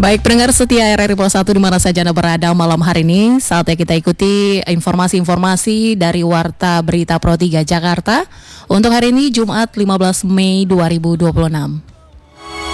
Baik pendengar setia RRI Pos 1 di mana saja Anda berada malam hari ini, saatnya kita ikuti informasi-informasi dari Warta Berita Pro 3 Jakarta untuk hari ini Jumat 15 Mei 2026.